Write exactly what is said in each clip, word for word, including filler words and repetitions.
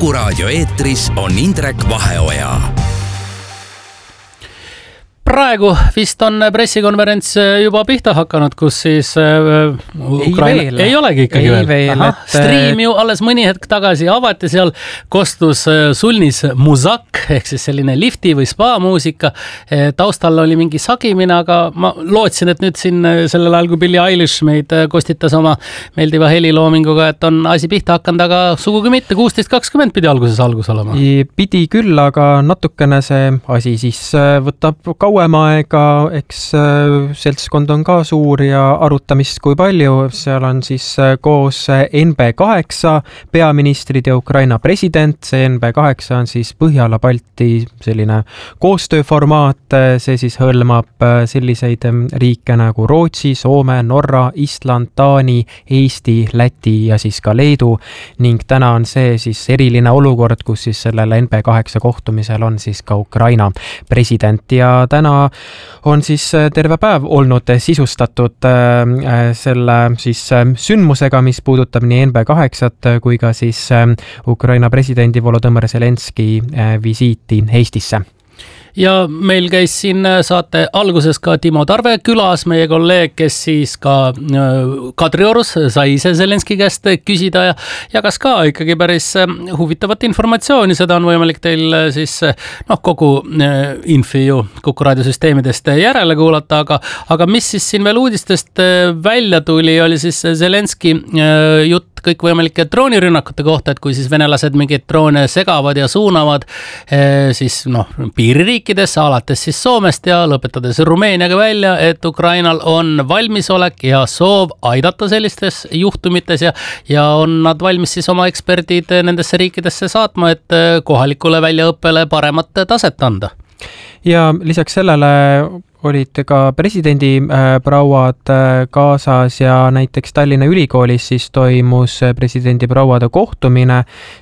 Kuku raadio eetris on Indrek Vaheoja. Praegu vist on pressikonverents juba pihta hakanud, kus siis äh, Ukraina... ei, veel. ei olegi ikkagi ei veel. veel Aha, et... Stream ju alles mõni hetk tagasi avati, seal kostus sulnis muzak ehk siis selline lifti või spa muusika. Taustal oli mingi sagimine, aga ma lootsin, et nüüd siin sellel ajal, kui Billie Eilish meid kostitas oma meeldiva heliloominguga, et on asi pihta hakanud, aga sugugi mitte, kuusteist kakskümmend pidi alguses algus olema. Pidi küll, aga natukene see asi siis võtab kauem aega, eks seltskond on ka suur ja arutamist kui palju, seal on siis koos N B kaheksa peaministrid ja Ukraina president, see N B kaheksa on siis Põhjala-Balti selline koostööformaat, see siis hõlmab selliseid riike nagu Rootsi, Soome, Norra, Island, Taani, Eesti, Läti ja siis ka Leedu ning täna on see siis eriline olukord, kus siis sellel N B kaheksa kohtumisel on siis ka Ukraina president ja täna on siis terve päev olnud sisustatud selle siis sündmusega, mis puudutab nii N B kaheksat kui ka siis Ukraina presidendi Volodõmõr Zelenski visiiti Eestisse. Ja meil käis siin saate alguses ka Timo Tarve külas, meie kolleeg, kes siis ka Kadriorus sai ise Zelenski käest küsida ja jagas ka ikkagi päris huvitavat informatsiooni. Seda on võimalik teil siis noh, kogu infi ju Kuku raadiosüsteemidest järele kuulata, aga, aga mis siis siin veel uudistest välja tuli, oli siis Zelenski jutt kõikvõimalike droonirünnakute kohta, et kui siis venelased mingeid droone segavad ja suunavad siis noh, piiririikidesse, alates siis Soomest ja lõpetades Rumeeniaga välja, et Ukrainal on valmisolek ja soov aidata sellistes juhtumites ja, ja on nad valmis siis oma eksperdid nendesse riikidesse saatma, et kohalikule väljaõppele paremat taset anda. Ja lisaks sellele olid ka presidendi prouad kaasas ja näiteks Tallinna Ülikoolis siis toimus presidendi prouade kohtumine.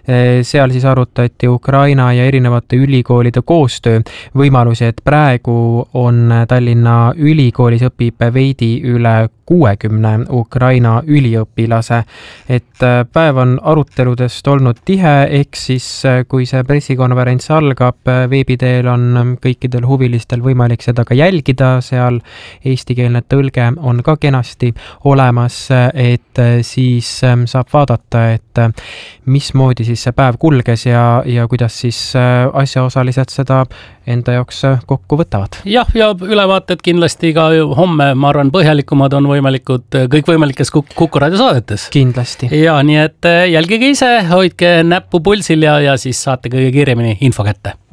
Seal siis arutati Ukraina ja erinevate ülikoolide koostöö võimalusi, et praegu on Tallinna Ülikoolis õpib veidi üle kuuekümne Ukraina üliõpilase, et päev on aruteludest olnud tihe, ehk siis kui see pressikonverents algab, veebiteel on kõikidel huvilistel võimalik seda ka jälgida, seal eestikeelne tõlge on ka kenasti olemas, et siis saab vaadata, et mismoodi siis see päev kulges ja, ja kuidas siis asjaosalised seda enda jaoks kokku võtavad. Jah, ja ülevaated kindlasti ka homme, ma arvan, põhjalikumad on võimalikud kõikvõimalikes Kuku raadio saadetes. Kindlasti. Ja nii, et jälgige ise, hoidke näppu pulsil ja, ja siis saate kõige kiiremini info kätte.